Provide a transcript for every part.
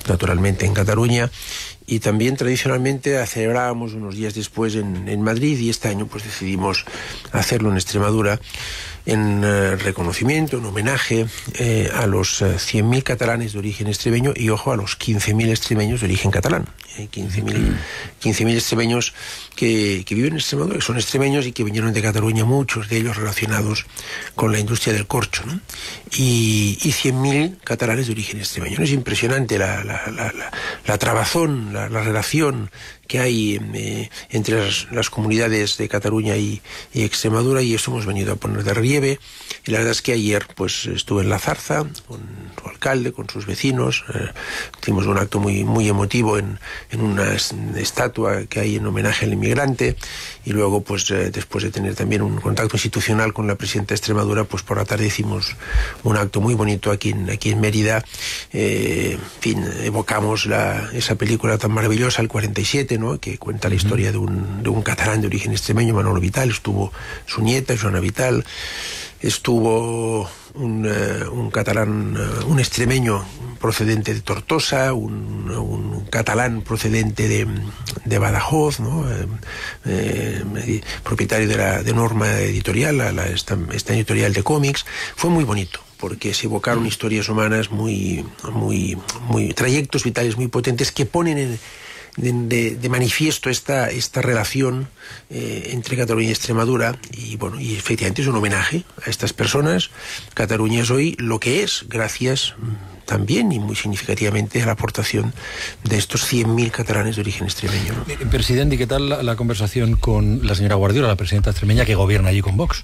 naturalmente en Cataluña, y también tradicionalmente celebrábamos unos días después en Madrid, y este año pues decidimos hacerlo en Extremadura en reconocimiento, en homenaje a los 100.000 catalanes de origen extremeño y, ojo, a los 15.000 extremeños de origen catalán. 15.000 extremeños que viven en Extremadura, que son extremeños y que vinieron de Cataluña, muchos de ellos relacionados con la industria del corcho, ¿no? Y 100.000 catalanes de origen extremeño. ¿No? Es impresionante la trabazón, la relación que hay entre las comunidades de Cataluña y Extremadura, y eso hemos venido a poner de relieve. Y la verdad es que ayer pues estuve en La Zarza con su alcalde, con sus vecinos, hicimos un acto muy emotivo en una estatua que hay en homenaje al inmigrante, y luego pues después de tener también un contacto institucional con la presidenta de Extremadura, pues por la tarde hicimos un acto muy bonito aquí en Mérida. En fin, evocamos esa película tan maravillosa, El 47, ¿no?, que cuenta la historia de un catalán de origen extremeño, Manolo Vital. Estuvo su nieta, Joana Vital, estuvo un catalán, un extremeño procedente de Tortosa, un catalán procedente de Badajoz, ¿no? Propietario de Norma Editorial, esta editorial de cómics. Fue muy bonito, porque se evocaron historias humanas trayectos vitales muy potentes que ponen de manifiesto esta relación entre Cataluña y Extremadura, y bueno, y efectivamente es un homenaje a estas personas. Cataluña es hoy lo que es gracias también y muy significativamente a la aportación de estos 100.000 catalanes de origen extremeño, ¿no? Presidente, ¿y qué tal la conversación con la señora Guardiola, la presidenta extremeña que gobierna allí con Vox?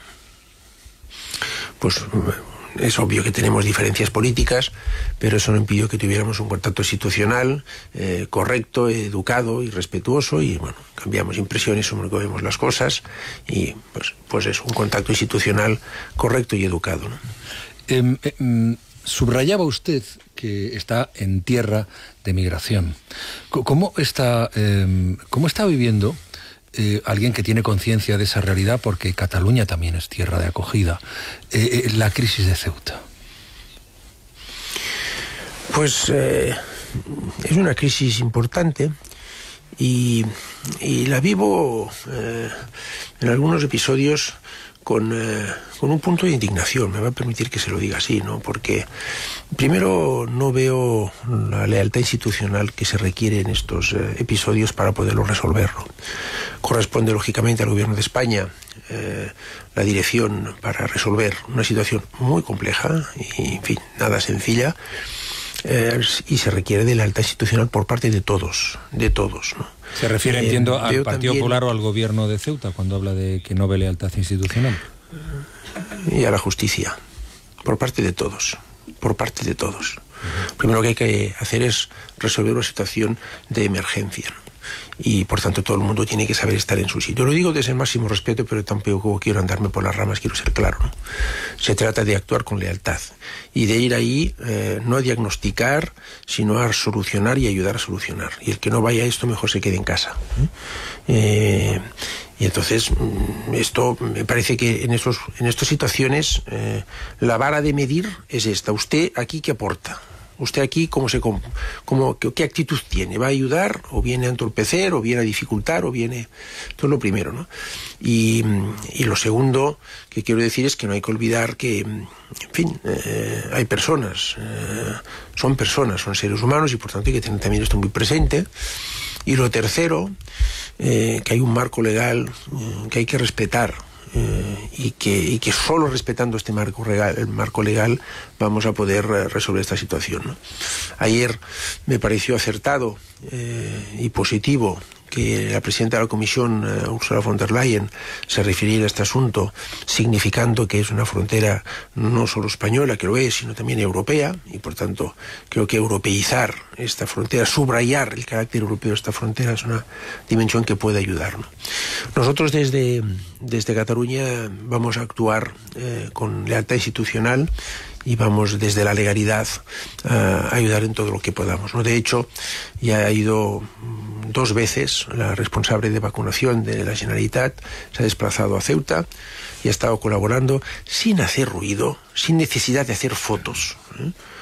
Pues es obvio que tenemos diferencias políticas, pero eso no impidió que tuviéramos un contacto institucional correcto, educado y respetuoso, y bueno, cambiamos impresiones sobre cómo vemos las cosas, y pues es un contacto institucional correcto y educado, ¿no? Subrayaba usted que está en tierra de migración. ¿Cómo está viviendo alguien que tiene conciencia de esa realidad, porque Cataluña también es tierra de acogida, la crisis de Ceuta? Pues es una crisis importante, y la vivo en algunos episodios con un punto de indignación. Me va a permitir que se lo diga así, ¿no? Porque primero no veo la lealtad institucional que se requiere en estos episodios para poderlo resolverlo. Corresponde lógicamente al Gobierno de España la dirección para resolver una situación muy compleja y, en fin, nada sencilla, y se requiere de lealtad institucional por parte de todos, ¿no? Se refiere, entiendo, al Partido también, Popular o al Gobierno de Ceuta, cuando habla de que no ve lealtad institucional. Y a la justicia, por parte de todos. Primero que hay que hacer es resolver una situación de emergencia, ¿no? Y por tanto todo el mundo tiene que saber estar en su sitio. Lo digo desde el máximo respeto, pero tampoco quiero andarme por las ramas, quiero ser claro, ¿no? Se trata de actuar con lealtad y de ir ahí no a diagnosticar, sino a solucionar y ayudar a solucionar. Y el que no vaya a esto, mejor se quede en casa. Y entonces esto me parece que en estas situaciones la vara de medir es esta. ¿Usted aquí qué aporta? ¿Usted aquí qué actitud tiene? ¿Va a ayudar o viene a entorpecer o viene a dificultar o viene...? Esto es lo primero, ¿no? Y lo segundo que quiero decir es que no hay que olvidar que, en fin, hay personas, son seres humanos, y por tanto hay que tener también esto muy presente. Y lo tercero, que hay un marco legal que hay que respetar, y que solo respetando este marco legal vamos a poder resolver esta situación, ¿no? Ayer me pareció acertado y positivo que la presidenta de la Comisión, Ursula von der Leyen, se refiriera a este asunto, significando que es una frontera no solo española, que lo es, sino también europea, y por tanto creo que europeizar esta frontera, subrayar el carácter europeo de esta frontera, es una dimensión que puede ayudarnos. Nosotros desde Cataluña vamos a actuar con lealtad institucional, y vamos desde la legalidad a ayudar en todo lo que podamos, ¿no? De hecho, ya ha ido 2 veces la responsable de vacunación de la Generalitat, se ha desplazado a Ceuta y ha estado colaborando sin hacer ruido, sin necesidad de hacer fotos,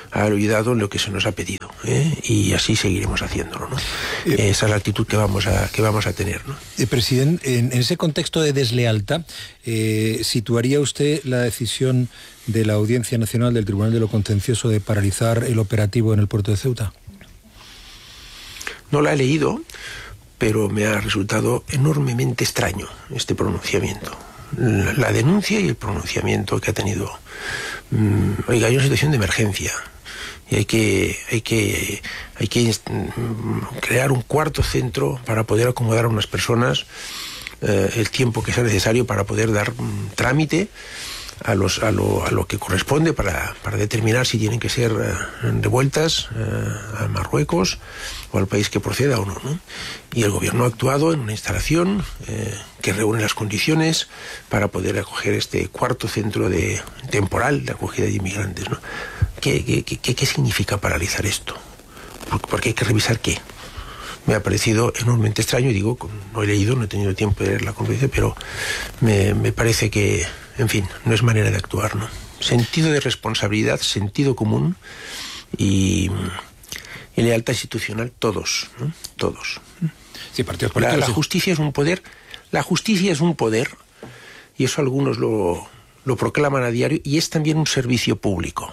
ha olvidado lo que se nos ha pedido, y así seguiremos haciéndolo, ¿no? Esa es la actitud que vamos a tener, ¿no? Presidente, en ese contexto de deslealtad, ¿situaría usted la decisión de la Audiencia Nacional del Tribunal de lo Contencioso de paralizar el operativo en el puerto de Ceuta? No la he leído, pero me ha resultado enormemente extraño este pronunciamiento. La denuncia y el pronunciamiento que ha tenido. Oiga, hay una situación de emergencia y hay que crear un cuarto centro para poder acomodar a unas personas el tiempo que sea necesario para poder dar trámite a lo que corresponde para determinar si tienen que ser devueltas a Marruecos o al país que proceda o no, ¿no? Y el gobierno ha actuado en una instalación que reúne las condiciones para poder acoger este cuarto centro temporal de acogida de inmigrantes, ¿no? ¿Qué significa paralizar esto? Porque hay que revisar qué. Me ha parecido enormemente extraño, y digo, no he leído, no he tenido tiempo de leer la conferencia, pero me parece que, en fin, no es manera de actuar, ¿no? Sentido de responsabilidad, sentido común y lealtad institucional, todos, ¿no? Todos. Sí, partidos políticos. La justicia es un poder, y eso algunos lo proclaman a diario, y es también un servicio público.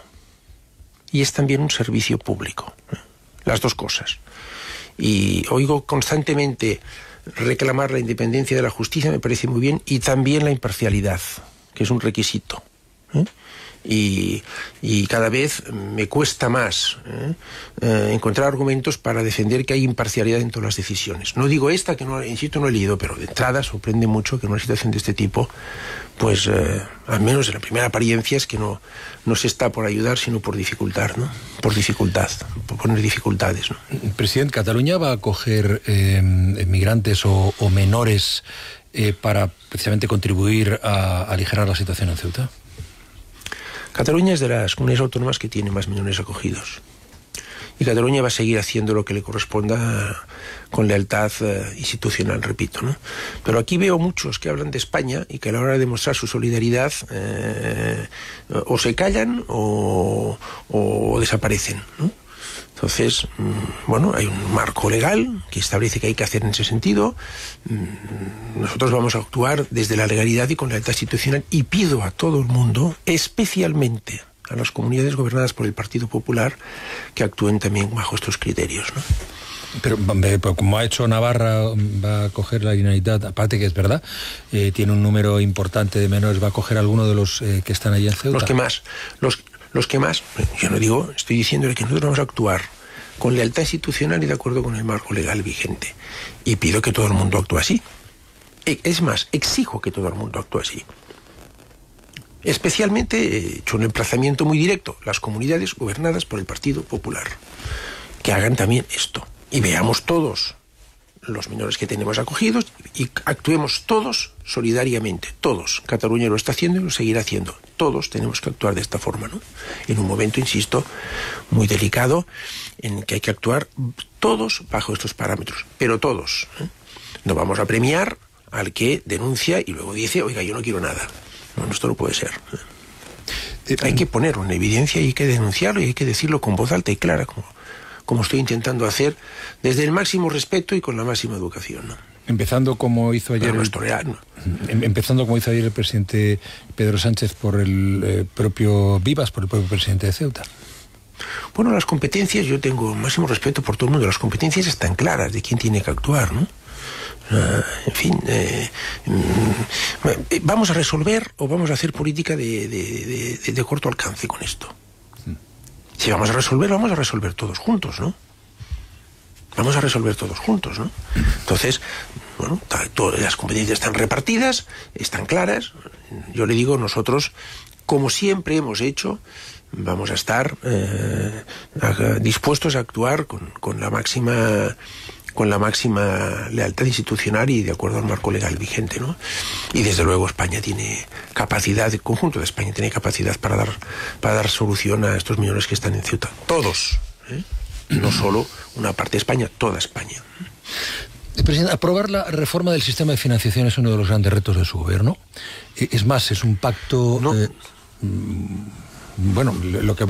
Las dos cosas. Y oigo constantemente reclamar la independencia de la justicia, me parece muy bien, y también la imparcialidad, que es un requisito. Y cada vez me cuesta más encontrar argumentos para defender que hay imparcialidad en todas las decisiones. No digo esta, que no, insisto, no he leído, pero de entrada sorprende mucho que en una situación de este tipo, pues al menos en la primera apariencia, es que no se está por ayudar, sino por dificultar, ¿no? Por poner dificultades, ¿no? Presidente, ¿Cataluña va a acoger migrantes o menores para precisamente contribuir a aligerar la situación en Ceuta? Cataluña es de las comunidades autónomas que tiene más menores acogidos. Y Cataluña va a seguir haciendo lo que le corresponda con lealtad institucional, repito, ¿no? Pero aquí veo muchos que hablan de España y que a la hora de demostrar su solidaridad o se callan o desaparecen, ¿no? Entonces, bueno, hay un marco legal que establece que hay que hacer en ese sentido. Nosotros vamos a actuar desde la legalidad y con lealtad institucional, y pido a todo el mundo, especialmente a las comunidades gobernadas por el Partido Popular, que actúen también bajo estos criterios, ¿no? Pero como ha hecho Navarra, va a coger la Generalitat, aparte que es verdad, tiene un número importante de menores, va a coger alguno de los que están allí en Ceuta. Los que más, yo no digo, estoy diciéndole que nosotros vamos a actuar con lealtad institucional y de acuerdo con el marco legal vigente. Y pido que todo el mundo actúe así. Es más, exijo que todo el mundo actúe así. Especialmente, he hecho un emplazamiento muy directo, las comunidades gobernadas por el Partido Popular, que hagan también esto. Y veamos todos los menores que tenemos acogidos y actuemos todos solidariamente, todos. Cataluña lo está haciendo y lo seguirá haciendo. Todos tenemos que actuar de esta forma, ¿no? En un momento, insisto, muy delicado, en que hay que actuar todos bajo estos parámetros, pero todos, ¿eh? No vamos a premiar al que denuncia y luego dice, oiga, yo no quiero nada. No, esto no puede ser. Hay que ponerlo en evidencia y hay que denunciarlo y hay que decirlo con voz alta y clara, como estoy intentando hacer, desde el máximo respeto y con la máxima educación, ¿no? Empezando como hizo ayer empezando como hizo ayer el presidente Pedro Sánchez por el propio Vivas, por el propio presidente de Ceuta. Bueno, las competencias, yo tengo máximo respeto por todo el mundo, las competencias están claras de quién tiene que actuar, ¿no? En fin, ¿vamos a resolver o vamos a hacer política de corto alcance con esto? Si vamos a resolver todos juntos, ¿no? Vamos a resolver todos juntos, ¿no? Entonces, bueno, todas las competencias están repartidas, están claras. Yo le digo, nosotros, como siempre hemos hecho, vamos a estar dispuestos a actuar con la máxima lealtad institucional y de acuerdo al marco legal vigente, ¿no? Y desde luego España tiene capacidad, el conjunto de España tiene capacidad para dar solución a estos menores que están en Ceuta. Todos, ¿eh? No solo una parte de España, toda España. Presidente, aprobar la reforma del sistema de financiación es uno de los grandes retos de su gobierno. Es más, es un pacto... No. Bueno, lo que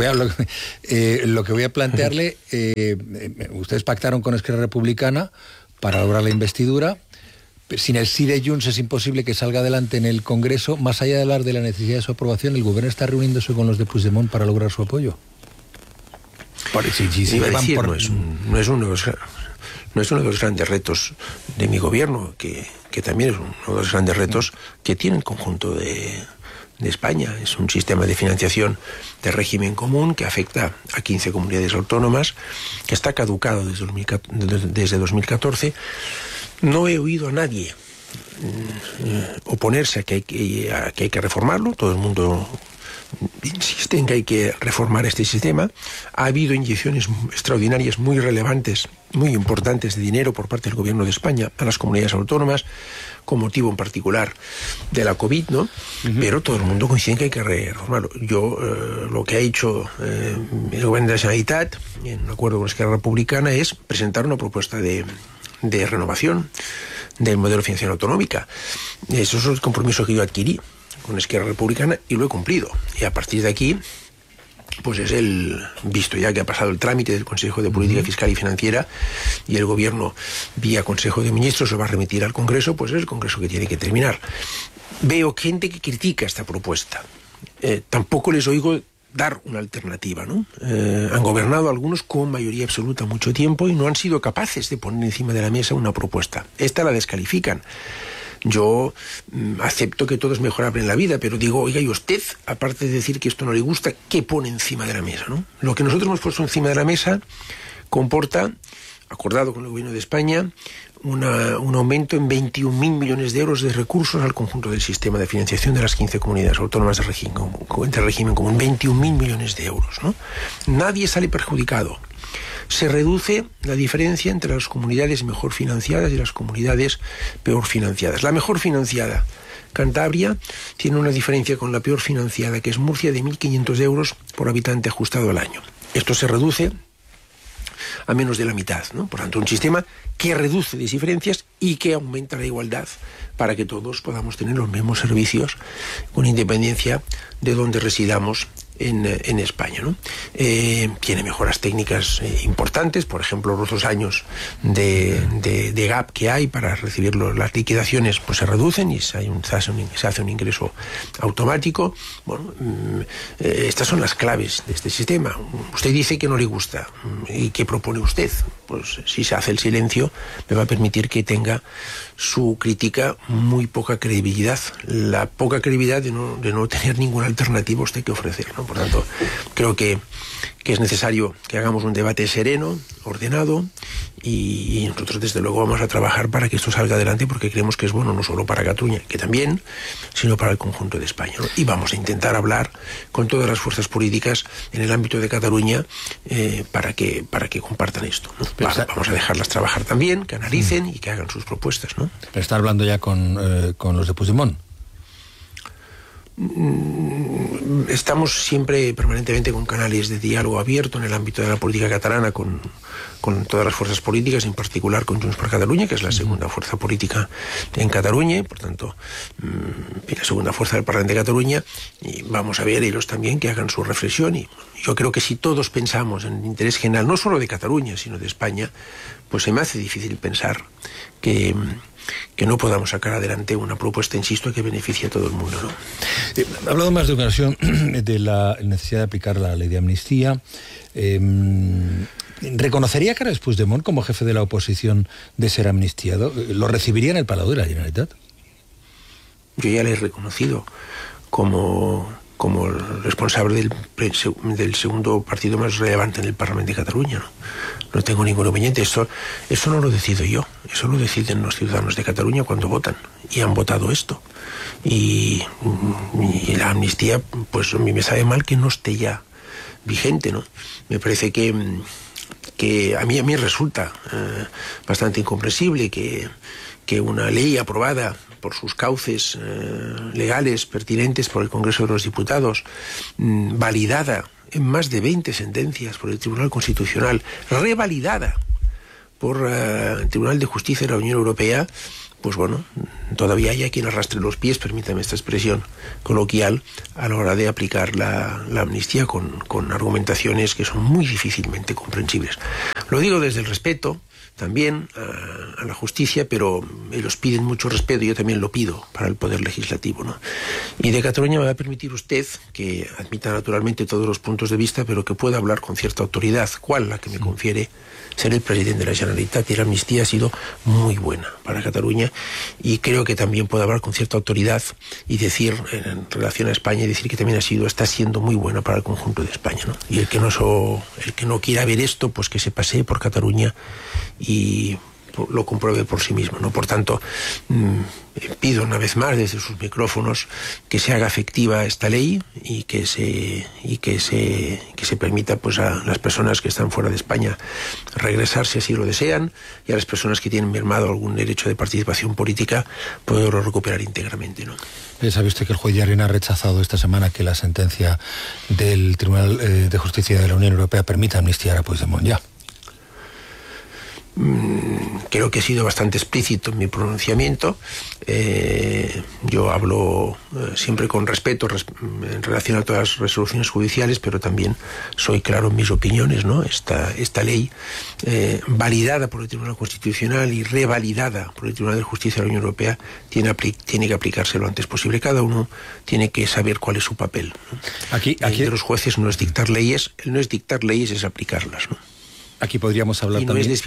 voy a plantearle, ustedes pactaron con Esquerra Republicana para lograr la investidura. Sin el sí de Junts es imposible que salga adelante en el Congreso. Más allá de hablar de la necesidad de su aprobación, ¿el gobierno está reuniéndose con los de Puigdemont para lograr su apoyo? No es uno de los grandes retos de mi gobierno, que también es uno de los grandes retos que tiene el conjunto de España. Es un sistema de financiación de régimen común que afecta a 15 comunidades autónomas, que está caducado desde 2014. No he oído a nadie oponerse a que hay que reformarlo. Todo el mundo insiste en que hay que reformar este sistema. Ha habido inyecciones extraordinarias muy relevantes, muy importantes de dinero por parte del Gobierno de España a las comunidades autónomas, con motivo en particular de la COVID, ¿no? Pero todo el mundo coincide en que hay que reformarlo. Yo, lo que ha hecho el Gobierno de la Generalitat, en acuerdo con Esquerra Republicana, es presentar una propuesta de renovación del modelo de financiación autonómica. Eso es el compromiso que yo adquirí con Esquerra Republicana y lo he cumplido. Y a partir de aquí, pues visto ya que ha pasado el trámite del Consejo de Política Fiscal y Financiera y el Gobierno, vía Consejo de Ministros, lo va a remitir al Congreso, pues es el Congreso que tiene que terminar. Veo gente que critica esta propuesta. Tampoco les oigo dar una alternativa, ¿no? Han gobernado algunos con mayoría absoluta mucho tiempo y no han sido capaces de poner encima de la mesa una propuesta. Esta la descalifican. Yo acepto que todo es mejorable en la vida, pero digo, oiga, y usted, aparte de decir que esto no le gusta, ¿qué pone encima de la mesa, no? Lo que nosotros hemos puesto encima de la mesa comporta, acordado con el Gobierno de España, un aumento en 21.000 millones de euros de recursos al conjunto del sistema de financiación de las 15 comunidades autónomas de régimen común. 21.000 millones de euros, ¿no? Nadie sale perjudicado. Se reduce la diferencia entre las comunidades mejor financiadas y las comunidades peor financiadas. La mejor financiada, Cantabria, tiene una diferencia con la peor financiada, que es Murcia, de 1.500 euros por habitante ajustado al año. Esto se reduce a menos de la mitad, ¿no? Por tanto, un sistema que reduce diferencias y que aumenta la igualdad para que todos podamos tener los mismos servicios con independencia de donde residamos en España, ¿no? Tiene mejoras técnicas importantes, por ejemplo, los 2 años de gap que hay para recibir las liquidaciones, pues se reducen y se hace un ingreso automático. Bueno, estas son las claves de este sistema. Usted dice que no le gusta. ¿Y qué propone usted? Pues si se hace el silencio, me va a permitir que tenga su crítica muy poca credibilidad. La poca credibilidad de no tener ninguna alternativa a usted que ofrecer, ¿no? Por tanto, creo que es necesario que hagamos un debate sereno, ordenado, y nosotros desde luego vamos a trabajar para que esto salga adelante, porque creemos que es bueno no solo para Cataluña, que también, sino para el conjunto de España, ¿no? Y vamos a intentar hablar con todas las fuerzas políticas en el ámbito de Cataluña para que compartan esto, ¿no? Vamos a dejarlas trabajar también, que analicen y que hagan sus propuestas, ¿no? Pero está hablando ya con los de Puigdemont. Estamos siempre permanentemente con canales de diálogo abierto en el ámbito de la política catalana con todas las fuerzas políticas, en particular con Junts per Catalunya, que es la segunda fuerza política en Cataluña, y por tanto la segunda fuerza del Parlamento de Cataluña, y vamos a ver ellos también que hagan su reflexión. Y yo creo que si todos pensamos en el interés general, no solo de Cataluña, sino de España, pues se me hace difícil pensar que no podamos sacar adelante una propuesta, insisto, que beneficie a todo el mundo, ¿no? Ha hablado más de ocasión de la necesidad de aplicar la ley de amnistía. ¿Reconocería Carles Puigdemont como jefe de la oposición de ser amnistiado? ¿Lo recibiría en el Palau de la Generalitat? Yo ya le he reconocido como responsable del segundo partido más relevante en el Parlamento de Cataluña, ¿no? No tengo ningún inconveniente. Eso no lo decido yo, eso lo deciden los ciudadanos de Cataluña cuando votan, y han votado esto. Y la amnistía, pues a mí me sabe mal que no esté ya vigente, ¿no? Me parece que a mí resulta bastante incomprensible que una ley aprobada por sus cauces legales pertinentes por el Congreso de los Diputados, validada en más de 20 sentencias por el Tribunal Constitucional, revalidada por el Tribunal de Justicia de la Unión Europea, pues bueno, todavía hay quien arrastre los pies, permítame esta expresión coloquial, a la hora de aplicar la amnistía con argumentaciones que son muy difícilmente comprensibles. Lo digo desde el respeto también a la justicia, pero ellos piden mucho respeto y yo también lo pido para el Poder Legislativo, ¿no? Y de Cataluña me va a permitir usted que admita naturalmente todos los puntos de vista, pero que pueda hablar con cierta autoridad, cual la que me confiere ser el presidente de la Generalitat, y la amnistía ha sido muy buena para Cataluña, y creo que también puedo hablar con cierta autoridad y decir, en relación a España, y decir que también está siendo muy buena para el conjunto de España, ¿no? Y el que no quiera ver esto, pues que se pasee por Cataluña y lo compruebe por sí mismo, ¿no? Por tanto, pido una vez más desde sus micrófonos que se haga efectiva esta ley y que se permita, pues, a las personas que están fuera de España regresar si así lo desean, y a las personas que tienen mermado algún derecho de participación política poderlo recuperar íntegramente, ¿no? ¿Sabe usted que el juez Llarena ha rechazado esta semana que la sentencia del Tribunal de Justicia de la Unión Europea permita amnistiar a Puigdemont ya? Creo que he sido bastante explícito en mi pronunciamiento. Yo hablo siempre con respeto en relación a todas las resoluciones judiciales, pero también soy claro en mis opiniones, ¿no? Esta ley, validada por el Tribunal Constitucional y revalidada por el Tribunal de Justicia de la Unión Europea, tiene que aplicarse lo antes posible. Cada uno tiene que saber cuál es su papel, ¿no? Aquí de los jueces no es dictar leyes, es aplicarlas, ¿no? Aquí podríamos hablar también. Y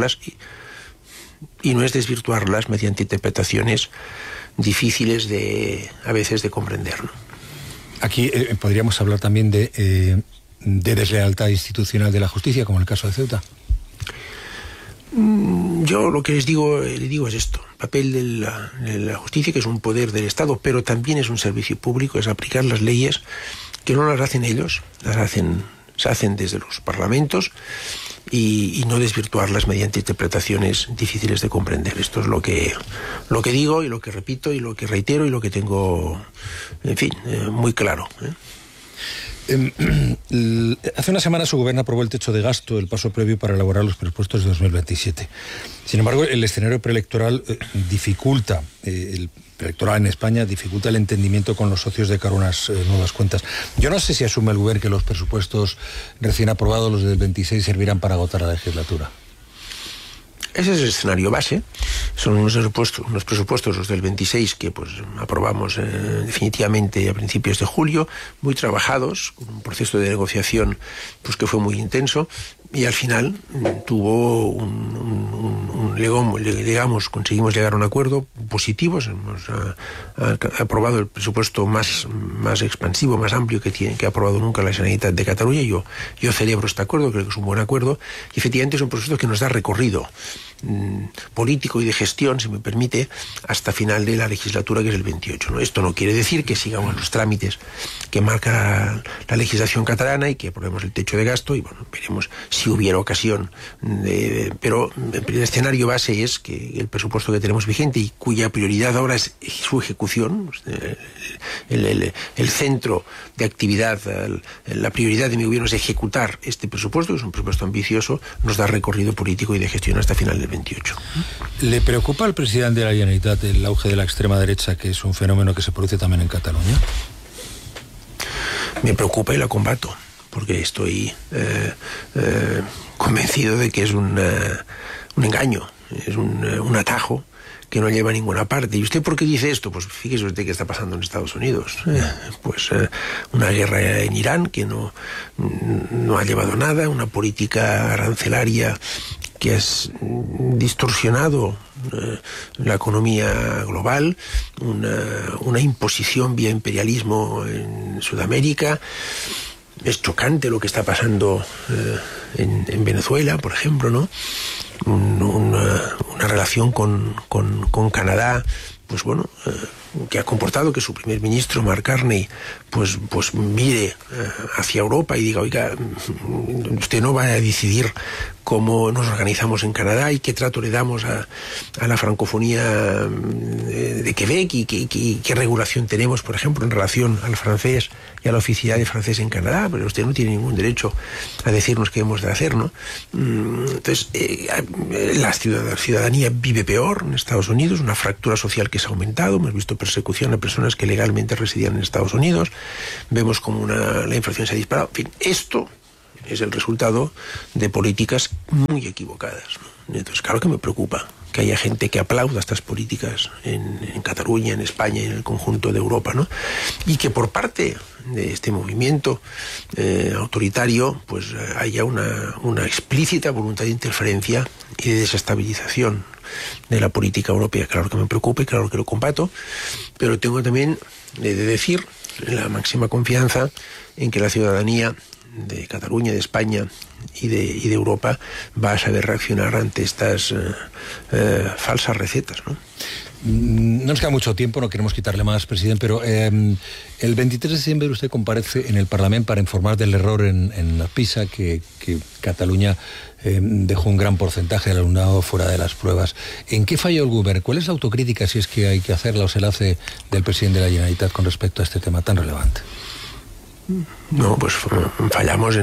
no es desvirtuarlas mediante interpretaciones difíciles a veces de comprender, ¿no? Aquí podríamos hablar también de deslealtad institucional de la justicia, como en el caso de Ceuta. Yo lo que le digo es esto: el papel de la justicia, que es un poder del Estado, pero también es un servicio público, es aplicar las leyes, que no las hacen ellos, se hacen desde los parlamentos, y no desvirtuarlas mediante interpretaciones difíciles de comprender. Esto es lo que digo, y lo que repito, y lo que reitero, y lo que tengo, en fin, muy claro, ¿eh? Hace una semana su gobierno aprobó el techo de gasto, el paso previo para elaborar los presupuestos de 2027. Sin embargo, el escenario preelectoral dificulta, el preelectoral en España dificulta el entendimiento con los socios de cara a unas nuevas cuentas. Yo no sé si asume el gobierno que los presupuestos recién aprobados, los del 26, servirán para agotar la legislatura. Ese es el escenario base. Son unos presupuestos, los del 26, que pues aprobamos definitivamente a principios de julio, muy trabajados, con un proceso de negociación pues que fue muy intenso, y al final tuvo conseguimos llegar a un acuerdo positivo. Hemos aprobado el presupuesto más expansivo, más amplio que ha aprobado nunca la Generalitat de Cataluña. Yo celebro este acuerdo, creo que es un buen acuerdo, y efectivamente es un presupuesto que nos da recorrido político y de gestión, si me permite, hasta final de la legislatura, que es el 28, ¿no? Esto no quiere decir que sigamos los trámites que marca la legislación catalana y que aprobemos el techo de gasto, y bueno, veremos si hubiera ocasión, pero el escenario base es que el presupuesto que tenemos vigente, y cuya prioridad ahora es su ejecución, el centro de actividad, la prioridad de mi gobierno es ejecutar este presupuesto, que es un presupuesto ambicioso, nos da recorrido político y de gestión hasta final del 28. ¿Le preocupa al presidente de la Generalitat el auge de la extrema derecha, que es un fenómeno que se produce también en Cataluña? Me preocupa y la combato, porque estoy convencido de que es un engaño, es un atajo que no lleva a ninguna parte. ¿Y usted por qué dice esto? Pues fíjese usted qué está pasando en Estados Unidos. Una guerra en Irán que no ha llevado a nada, una política arancelaria que ha distorsionado la economía global, una imposición vía imperialismo en Sudamérica. Es chocante lo que está pasando en Venezuela, por ejemplo, ¿no? Una relación con Canadá, pues bueno, que ha comportado que su primer ministro, Mark Carney, pues mire hacia Europa y diga: oiga, usted no va a decidir cómo nos organizamos en Canadá y qué trato le damos a la francofonía de Quebec y qué regulación tenemos, por ejemplo, en relación al francés y a la oficialidad de francés en Canadá, pero usted no tiene ningún derecho a decirnos qué hemos de hacer, ¿no? Entonces, la ciudadanía vive peor en Estados Unidos, una fractura social que se ha aumentado, hemos visto persecución a personas que legalmente residían en Estados Unidos, vemos como la inflación se ha disparado, en fin, esto es el resultado de políticas muy equivocadas, ¿no? Entonces, claro que me preocupa que haya gente que aplauda estas políticas en Cataluña, en España y en el conjunto de Europa, ¿no? Y que por parte de este movimiento autoritario, pues haya una explícita voluntad de interferencia y de desestabilización de la política europea. Claro que me preocupa y claro que lo combato, pero tengo también de decir la máxima confianza en que la ciudadanía de Cataluña, de España y de Europa va a saber reaccionar ante estas falsas recetas, ¿no? No nos queda mucho tiempo, no queremos quitarle más, presidente, pero el 23 de diciembre usted comparece en el Parlamento para informar del error en la PISA, que Cataluña dejó un gran porcentaje del alumnado fuera de las pruebas. ¿En qué falló el Govern? ¿Cuál es la autocrítica, si es que hay que hacerla, o se la hace del presidente de la Generalitat con respecto a este tema tan relevante? No, pues fallamos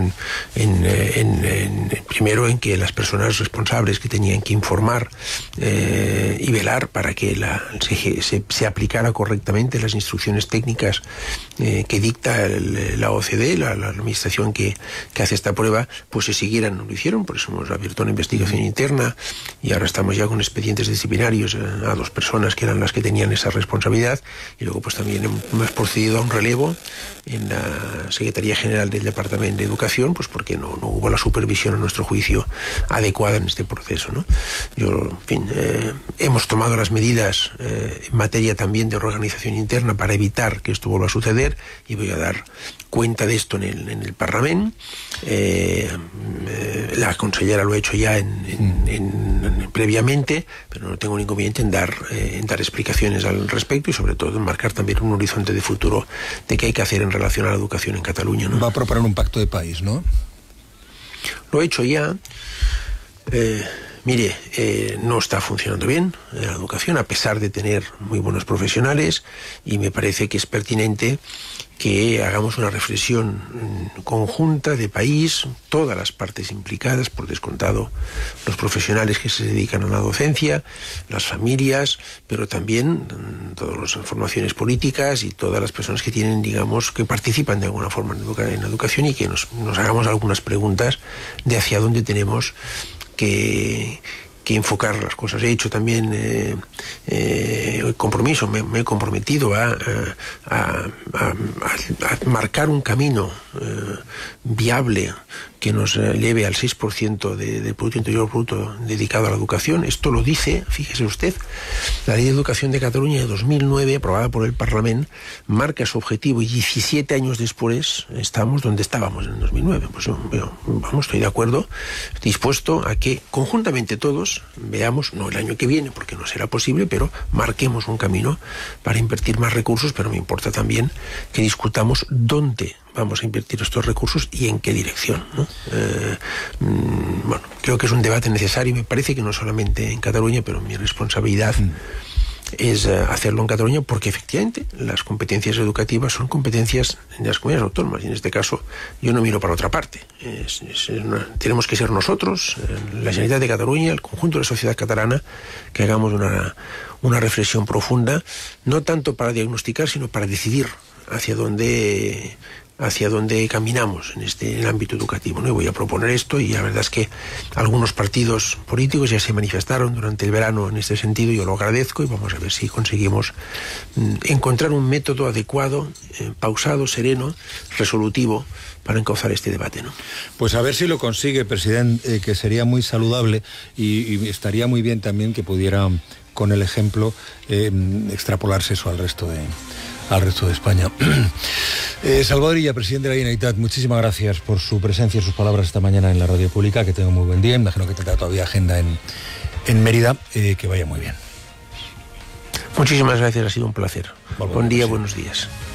primero en que las personas responsables que tenían que informar y velar para que se aplicara correctamente las instrucciones técnicas que dicta la OCDE, la administración que hace esta prueba, pues se siguieran, no lo hicieron, por eso hemos abierto una investigación interna y ahora estamos ya con expedientes disciplinarios a 2 personas que eran las que tenían esa responsabilidad, y luego pues también hemos procedido a un relevo en la Secretaría General del Departamento de Educación, pues porque no hubo la supervisión, a nuestro juicio, adecuada en este proceso, ¿no? En fin, hemos tomado las medidas en materia también de organización interna para evitar que esto vuelva a suceder, y voy a dar cuenta de esto en el Parlamento. La consellera lo ha hecho ya previamente, pero no tengo ningún inconveniente en dar explicaciones al respecto, y sobre todo en marcar también un horizonte de futuro de qué hay que hacer en relación a la educación en Cataluña, ¿no? Va a proponer un pacto de país, ¿no? Lo he hecho ya. Mire, no está funcionando bien la educación, a pesar de tener muy buenos profesionales, y me parece que es pertinente que hagamos una reflexión conjunta de país, todas las partes implicadas, por descontado los profesionales que se dedican a la docencia, las familias, pero también todas las formaciones políticas y todas las personas que tienen, digamos, que participan de alguna forma en la educación, y que nos hagamos algunas preguntas de hacia dónde tenemos que enfocar las cosas. He hecho también compromiso, me he comprometido a marcar un camino viable que nos lleve al 6% del Producto Interior Bruto dedicado a la educación. Esto lo dice, fíjese usted, la Ley de Educación de Cataluña de 2009, aprobada por el Parlamento, marca su objetivo, y 17 años después estamos donde estábamos en 2009. Pues estoy de acuerdo, dispuesto a que conjuntamente todos veamos, no el año que viene, porque no será posible, pero marquemos un camino para invertir más recursos, pero me importa también que discutamos dónde vamos a invertir estos recursos y en qué dirección, ¿no? Bueno, creo que es un debate necesario, y me parece que no solamente en Cataluña, pero mi responsabilidad es hacerlo en Cataluña, porque efectivamente las competencias educativas son competencias de las comunidades autónomas, y en este caso yo no miro para otra parte. Tenemos que ser nosotros, la Generalitat de Cataluña, el conjunto de la sociedad catalana, que hagamos una reflexión profunda, no tanto para diagnosticar, sino para decidir hacia dónde caminamos en el ámbito educativo, ¿no? Y voy a proponer esto, y la verdad es que algunos partidos políticos ya se manifestaron durante el verano en este sentido. Yo lo agradezco, y vamos a ver si conseguimos encontrar un método adecuado, pausado, sereno, resolutivo, para encauzar este debate, ¿no? Pues a ver si lo consigue, presidente, que sería muy saludable, y estaría muy bien también que pudiera, con el ejemplo, extrapolarse eso al resto de España. Salvador Illa, presidente de la Generalitat, muchísimas gracias por su presencia y sus palabras esta mañana en la radio pública. Que tenga muy buen día. Imagino que tendrá todavía agenda en Mérida. Que vaya muy bien. Muchísimas gracias, ha sido un placer. Buen día, buenos días.